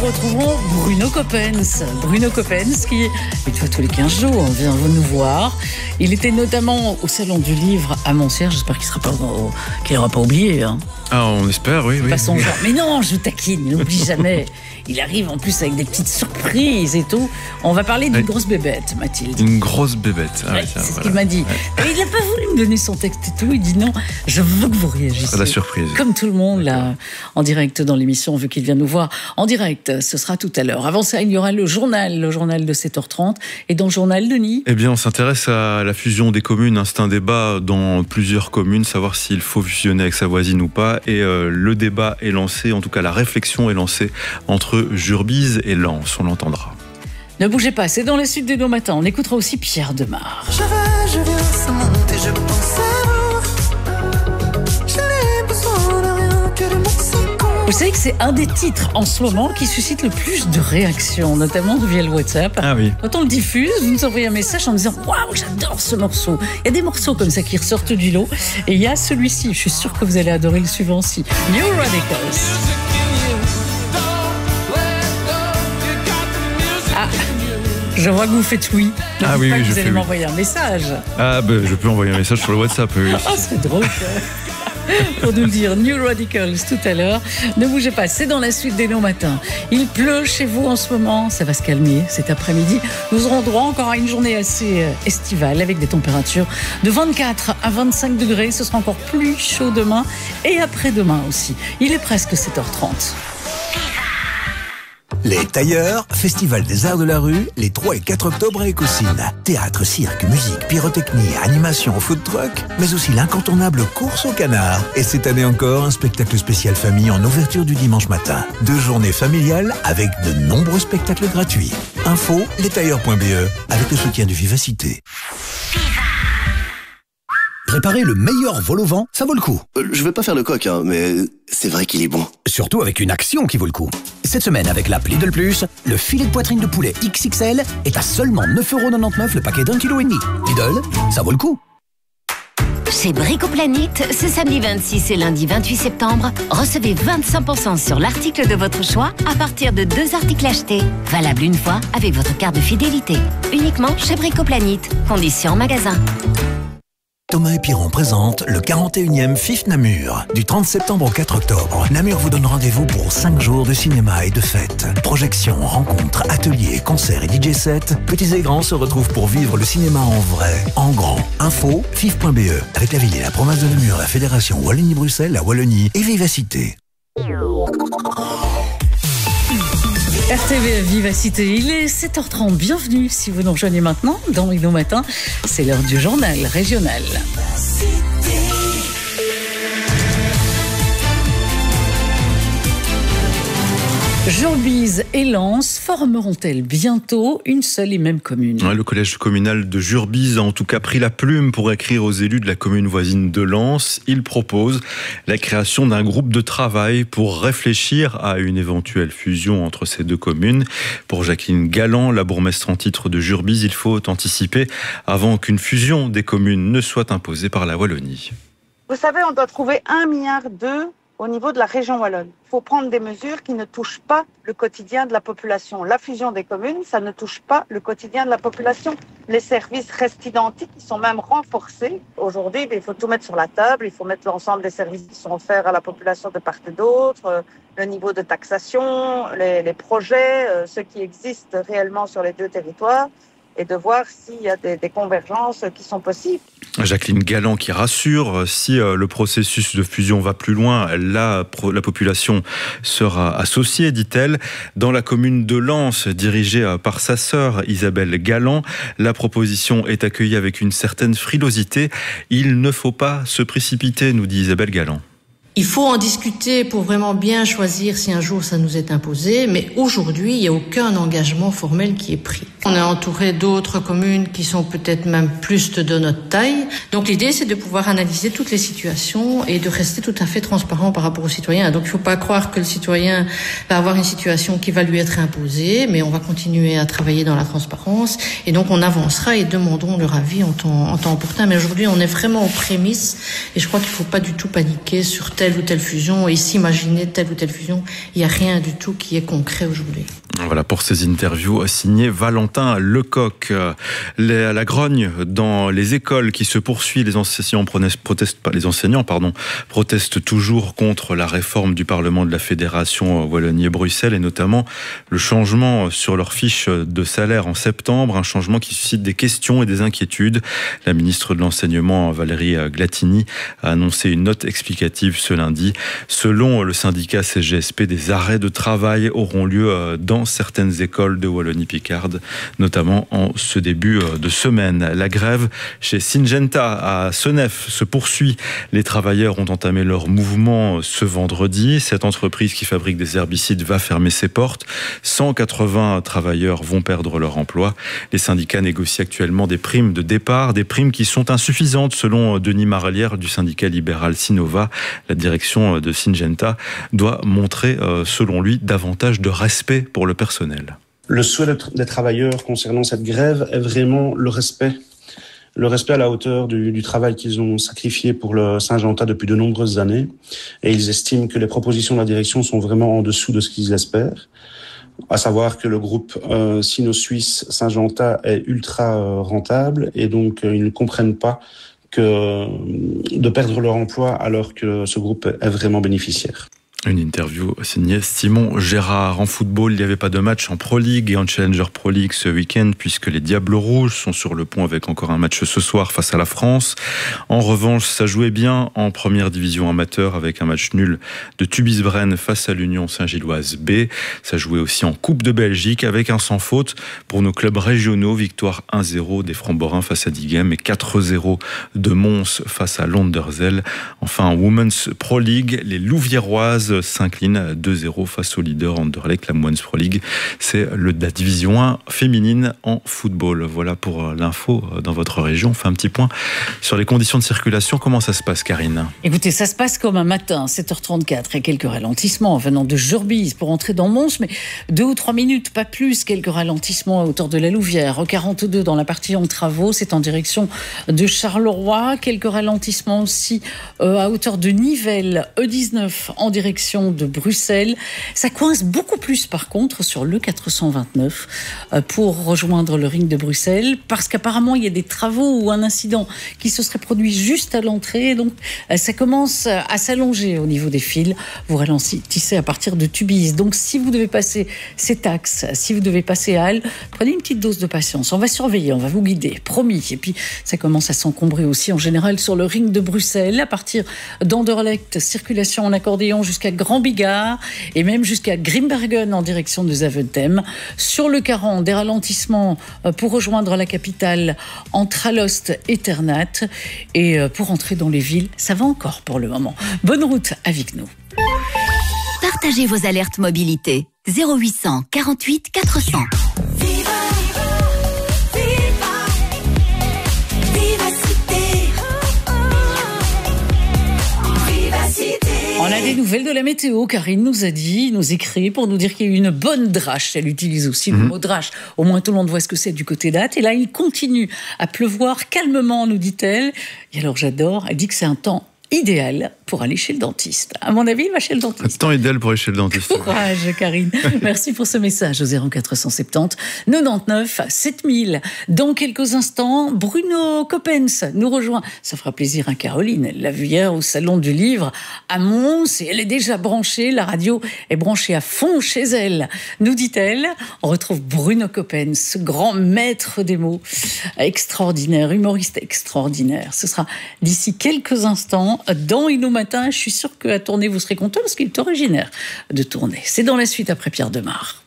retrouvons Bruno Coppens. Bruno Coppens qui, une fois tous les 15 jours, vient nous voir. Il était notamment au Salon du Livre à Montserrat. J'espère qu'il n'aura pas oublié. Hein. Ah, on espère, oui. Pas son genre. Mais non, je taquine, il n'oublie jamais. Il arrive en plus avec des petites surprises et tout. On va parler d'une grosse bébête, Mathilde. Une grosse bébête. Ah, c'est ce qu'il m'a dit. Ouais. Il n'a pas voulu me donner son texte et tout. Il dit non, je veux que vous réagissiez. C'est la surprise. Comme tout le monde, là, en direct dans l'émission, vu qu'il vient nous voir. En direct, ce sera tout à l'heure. Avant ça, il y aura le journal de 7h30. Et dans le journal, Denis ? Eh bien, on s'intéresse à la fusion des communes. C'est un débat dans plusieurs communes, savoir s'il faut fusionner avec sa voisine ou pas. Et le débat est lancé, en tout cas la réflexion est lancée entre Jurbise et Lens. On l'entendra. Ne bougez pas, c'est dans la suite de nos matins. On écoutera aussi Pierre Demar. Je viens, ça monte et je pense à vous. Je n'ai besoin de rien que de mon secours. Vous savez que c'est un des titres en ce moment qui suscite le plus de réactions, notamment via le WhatsApp. Ah oui. Quand on le diffuse, vous nous envoyez un message en disant « Waouh, j'adore ce morceau ». Il y a des morceaux comme ça qui ressortent du lot. Et il y a celui-ci, je suis sûre que vous allez adorer le suivant aussi. New Radicals. Ah, je vois que vous faites oui. Ah oui, vous allez m'envoyer un message. Ah ben, je peux envoyer un message sur le WhatsApp. Oui. Oh, c'est drôle. Pour nous le dire, New Radicals tout à l'heure. Ne bougez pas, c'est dans la suite des nos matins. Il pleut chez vous en ce moment, ça va se calmer cet après-midi. Nous aurons droit encore à une journée assez estivale avec des températures de 24 à 25 degrés. Ce sera encore plus chaud demain et après-demain aussi. Il est presque 7h30. Les Tailleurs, Festival des Arts de la Rue, les 3 et 4 octobre à Écosine. Théâtre, cirque, musique, pyrotechnie, animation, food truck, mais aussi l'incontournable course au canard. Et cette année encore, un spectacle spécial famille en ouverture du dimanche matin. 2 journées familiales avec de nombreux spectacles gratuits. Info, lestailleurs.be, avec le soutien de Vivacité. Préparer le meilleur vol au vent, ça vaut le coup. Je vais pas faire le coq, hein, mais c'est vrai qu'il est bon. Surtout avec une action qui vaut le coup. Cette semaine, avec l'app Lidl Plus, le filet de poitrine de poulet XXL est à seulement 9,99€ le paquet d'1,5 kg. Lidl, ça vaut le coup. Chez Bricoplanète, ce samedi 26 et lundi 28 septembre, recevez 25% sur l'article de votre choix à partir de 2 articles achetés. Valable une fois avec votre carte de fidélité. Uniquement chez Bricoplanète. Conditions en magasin. Thomas et Piron présente le 41e FIF Namur. Du 30 septembre au 4 octobre, Namur vous donne rendez-vous pour 5 jours de cinéma et de fêtes. Projections, rencontres, ateliers, concerts et DJ sets. Petits et grands se retrouvent pour vivre le cinéma en vrai, en grand. Info, fif.be. Avec la ville et la province de Namur, la fédération Wallonie-Bruxelles, la Wallonie et Vivacité. RTV Vivacité, il est 7h30, bienvenue si vous nous rejoignez maintenant dans nos matins, c'est l'heure du journal régional. Jurbise et Lens formeront-elles bientôt une seule et même commune ? Le collège communal de Jurbise a en tout cas pris la plume pour écrire aux élus de la commune voisine de Lens. Il propose la création d'un groupe de travail pour réfléchir à une éventuelle fusion entre ces deux communes. Pour Jacqueline Galland, la bourgmestre en titre de Jurbise, il faut anticiper avant qu'une fusion des communes ne soit imposée par la Wallonie. Vous savez, on doit trouver 1,2 milliard au niveau de la région wallonne. Il faut prendre des mesures qui ne touchent pas le quotidien de la population. La fusion des communes, ça ne touche pas le quotidien de la population. Les services restent identiques, ils sont même renforcés. Aujourd'hui, il faut tout mettre sur la table, il faut mettre l'ensemble des services qui sont offerts à la population de part et d'autre, le niveau de taxation, les projets, ceux qui existent réellement sur les deux territoires, et de voir s'il y a des convergences qui sont possibles. Jacqueline Galland qui rassure, si le processus de fusion va plus loin, la population sera associée, dit-elle. Dans la commune de Lens, dirigée par sa sœur Isabelle Galland, la proposition est accueillie avec une certaine frilosité. Il ne faut pas se précipiter, nous dit Isabelle Galland. Il faut en discuter pour vraiment bien choisir si un jour ça nous est imposé, mais aujourd'hui, il n'y a aucun engagement formel qui est pris. On est entouré d'autres communes qui sont peut-être même plus de notre taille. Donc l'idée, c'est de pouvoir analyser toutes les situations et de rester tout à fait transparent par rapport aux citoyens. Donc il ne faut pas croire que le citoyen va avoir une situation qui va lui être imposée, mais on va continuer à travailler dans la transparence et donc on avancera et demandons leur avis en temps opportun. Mais aujourd'hui, on est vraiment aux prémices et je crois qu'il ne faut pas du tout paniquer sur tel telle ou telle fusion et s'imaginer telle ou telle fusion. Il n'y a rien du tout qui est concret aujourd'hui. Voilà pour ces interviews signées Valentin Lecoq. La grogne dans les écoles qui se poursuit, les enseignants protestent toujours contre la réforme du Parlement de la Fédération Wallonie-Bruxelles et notamment le changement sur leur fiche de salaire en septembre, un changement qui suscite des questions et des inquiétudes. La ministre de l'Enseignement, Valérie Glatini, a annoncé une note explicative ce lundi. Selon le syndicat CGSP, des arrêts de travail auront lieu dans certaines écoles de Wallonie-Picarde, notamment en ce début de semaine. La grève chez Syngenta à Senef se poursuit. Les travailleurs ont entamé leur mouvement ce vendredi. Cette entreprise qui fabrique des herbicides va fermer ses portes. 180 travailleurs vont perdre leur emploi. Les syndicats négocient actuellement des primes de départ, des primes qui sont insuffisantes selon Denis Marelière du syndicat libéral Sinova. La direction de Syngenta doit montrer, selon lui, davantage de respect pour le personnel. Le souhait des travailleurs concernant cette grève est vraiment le respect à la hauteur du travail qu'ils ont sacrifié pour le Syngenta depuis de nombreuses années. Et ils estiment que les propositions de la direction sont vraiment en dessous de ce qu'ils espèrent. À savoir que le groupe sino-suisse Syngenta est ultra rentable et donc ils ne comprennent pas que de perdre leur emploi alors que ce groupe est vraiment bénéficiaire. Une interview signée Simon Gérard. En football, il n'y avait pas de match en Pro League et en Challenger Pro League ce week-end puisque les Diables Rouges sont sur le pont avec encore un match ce soir face à la France. En revanche, ça jouait bien en première division amateur avec un match nul de Tubize-Brennes face à l'Union Saint-Gilloise B. Ça jouait aussi en Coupe de Belgique avec un sans faute pour nos clubs régionaux. Victoire 1-0 des Framborins face à Diegem et 4-0 de Mons face à Londerzeel. Enfin, en Women's Pro League, les Louviéroises s'incline 2-0 face au leader Anderlecht. La Women's Pro League, c'est la division 1 féminine en football. Voilà pour l'info dans votre région. On fait un petit point sur les conditions de circulation. Comment ça se passe, Karine ? Écoutez, ça se passe comme un matin, 7h34, et quelques ralentissements venant de Jurbise pour entrer dans Mons, mais 2 ou 3 minutes, pas plus. Quelques ralentissements à hauteur de la Louvière. Au 42 dans la partie en travaux, c'est en direction de Charleroi. Quelques ralentissements aussi à hauteur de Nivelles, E19 en direction de Bruxelles. Ça coince beaucoup plus par contre sur le 429 pour rejoindre le ring de Bruxelles parce qu'apparemment il y a des travaux ou un incident qui se serait produit juste à l'entrée, donc ça commence à s'allonger au niveau des fils. Vous ralentissez à partir de Tubize. Donc si vous devez passer cet axe, si vous devez passer à Halle, prenez une petite dose de patience. On va surveiller, on va vous guider, promis. Et puis ça commence à s'encombrer aussi en général sur le ring de Bruxelles à partir d'Anderlecht, circulation en accordéon jusqu'à Grand Bigard et même jusqu'à Grimbergen en direction de Zaventem. Sur le 40, des ralentissements pour rejoindre la capitale entre Alost et Ternat. Et pour entrer dans les villes, ça va encore pour le moment. Bonne route avec nous. Partagez vos alertes mobilité. 0800 48 400. On a des nouvelles de la météo. Karine nous a dit, nous écrit pour nous dire qu'il y a eu une bonne drache. Elle utilise aussi le mot drache. Au moins tout le monde voit ce que c'est du côté d'Ath. Et là, il continue à pleuvoir calmement, nous dit-elle. Et alors j'adore, elle dit que c'est un temps idéal pour aller chez le dentiste. À mon avis, il va chez le dentiste. Un temps idéal pour aller chez le dentiste. Courage, Karine. Merci pour ce message au 0470 99 7000. Dans quelques instants, Bruno Coppens nous rejoint. Ça fera plaisir à Caroline. Elle l'a vu hier au Salon du Livre à Mons et elle est déjà branchée. La radio est branchée à fond chez elle. Nous dit-elle, on retrouve Bruno Coppens, grand maître des mots, extraordinaire, humoriste extraordinaire. Ce sera d'ici quelques instants dans Inno Matin. Je suis sûre qu'à Tournai, vous serez content parce qu'il est originaire de Tournai. C'est dans la suite après Pierre Demar.